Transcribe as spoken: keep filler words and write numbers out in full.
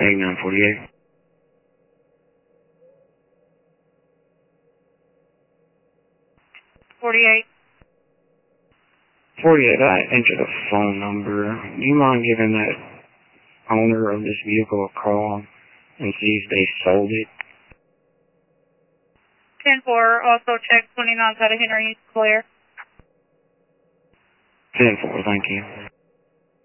eighty-nine forty-eight. forty-eight. forty-eight, I entered a phone number. Do you mind giving that owner of this vehicle a call and see if they sold it? ten four, also check twenty-nine out of Henry, clear. ten four, thank you.